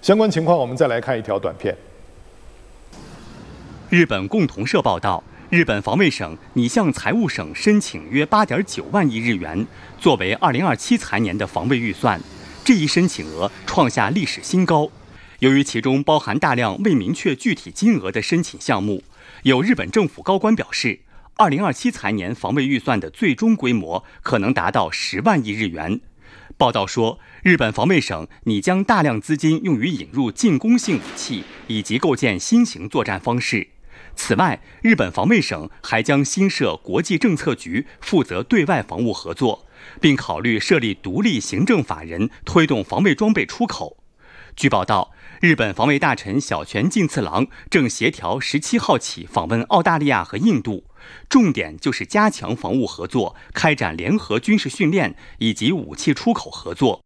相关情况，我们再来看一条短片。 日本共同社报道，日本防卫省拟向财务省申请约8.9万亿日元，作为2027财年的防卫预算。这一申请额创下历史新高。由于其中包含大量未明确具体金额的申请项目，有日本政府高官表示，2027财年防卫预算的最终规模可能达到10万亿日元。报道说，日本防卫省拟将大量资金用于引入进攻性武器以及构建新型作战方式。此外，日本防卫省还将新设国际政策局，负责对外防务合作，并考虑设立独立行政法人，推动防卫装备出口。据报道，日本防卫大臣小泉进次郎正协调17号起访问澳大利亚和印度，重点就是加强防务合作，开展联合军事训练以及武器出口合作。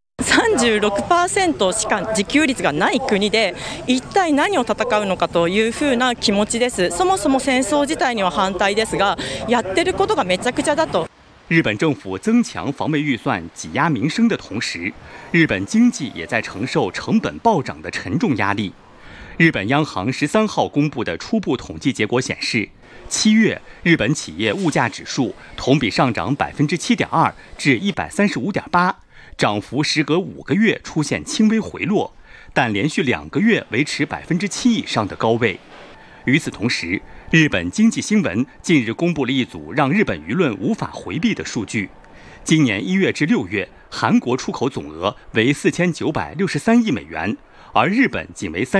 36% しか自給率がない国で一体何を戦うのかというふうな気持ちです。そもそも戦争自体には反対ですが、やってることがめちゃくちゃだと。 日本政府增强防卫预算挤压民生的同时，日本经济也在承受成本暴涨的沉重压力。日本央行13号公布的初步统计结果显示，7月日本企业物价指数同比上涨7.2%至135.8%，涨幅时隔5个月出现轻微回落，但连续2个月维持7%以上的高位。与此同时，日本经济新闻近日公布了一组让日本舆论无法回避的数据：今年1月至6月，韩国出口总额为4963亿美元，而日本仅为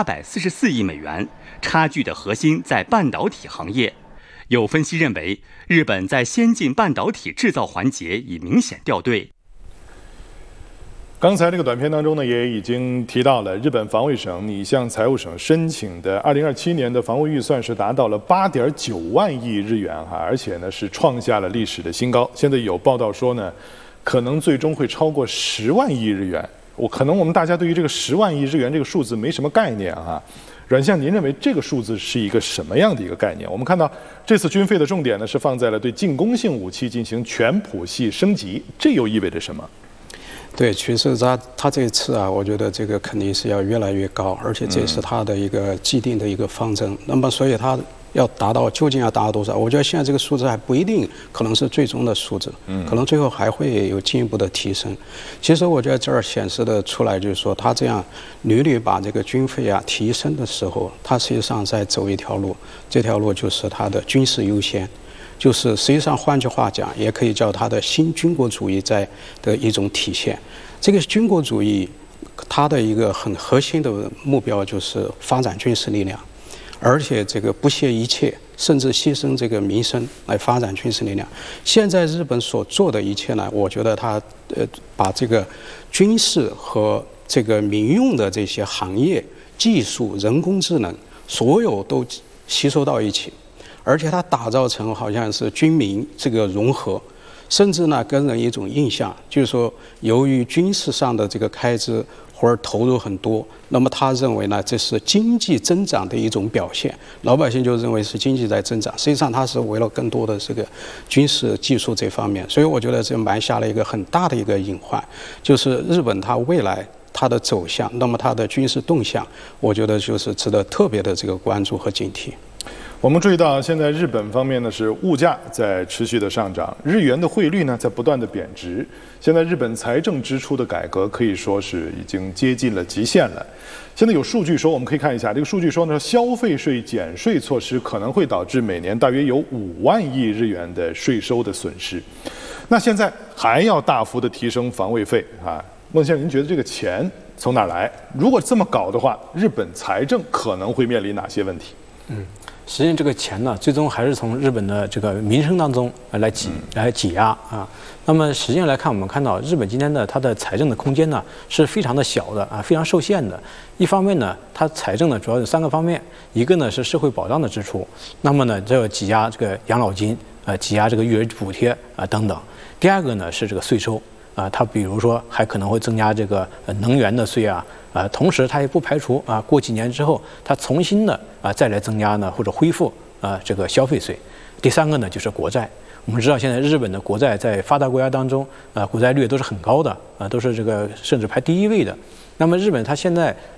3844亿美元，差距的核心在半导体行业。有分析认为，日本在先进半导体制造环节已明显掉队。 刚才这个短片当中呢，也已经提到了日本防卫省拟向财务省申请的2027年的防卫预算是达到了8.9万亿日元而且呢是创下了历史的新高。现在有报道说呢，可能最终会超过10万亿日元。可能我们大家对于这个10万亿日元这个数字没什么概念阮相，您认为这个数字是一个什么样的一个概念？我们看到这次军费的重点呢是放在了对进攻性武器进行全谱系升级，这又意味着什么？ 对，其实他这一次我觉得这个肯定是要越来越高，而且这是他的一个既定的一个方针。那么，所以他究竟要达到多少？我觉得现在这个数字还不一定可能是最终的数字，可能最后还会有进一步的提升。其实我觉得这儿显示的出来，就是说他这样屡屡把这个军费提升的时候，他实际上在走一条路，这条路就是他的军事优先。就是实际上换句话讲，也可以叫它的新军国主义的一种体现。这个军国主义它的一个很核心的目标就是发展军事力量，而且这个不惜一切，甚至牺牲这个民生来发展军事力量。现在日本所做的一切呢，我觉得它把这个军事和这个民用的这些行业、技术、人工智能，所有都吸收到一起。而且它打造成好像是军民这个融合，甚至呢给人一种印象，就是说由于军事上的这个开支或者投入很多，那么他认为呢这是经济增长的一种表现，老百姓就认为是经济在增长，实际上它是为了更多的这个军事技术这方面。所以我觉得这埋下了一个很大的一个隐患，就是日本它未来它的走向，那么它的军事动向，我觉得就是值得特别的这个关注和警惕。 我们注意到，现在日本方面呢是物价在持续的上涨，日元的汇率呢在不断的贬值。现在日本财政支出的改革可以说是已经接近了极限了。现在有数据说，我们可以看一下这个数据说呢，消费税减税措施可能会导致每年大约有5万亿日元的税收的损失。那现在还要大幅的提升防卫费孟先生，您觉得这个钱从哪来？如果这么搞的话，日本财政可能会面临哪些问题？ 实际上这个钱呢，最终还是从日本的这个民生当中来挤压那么实际上来看，我们看到日本今天的它的财政的空间呢是非常的小的非常受限的。一方面呢，它财政呢主要有3个方面，一个呢是社会保障的支出，那么呢这要挤压这个养老金挤压这个育儿补贴等等。第二个呢是这个税收它比如说还可能会增加这个能源的税同时它也不排除过几年之后它重新的再来增加呢或者恢复这个消费税。第3个呢就是国债。我们知道现在日本的国债在发达国家当中国债率都是很高的都是这个甚至排第1位的。那么日本它现在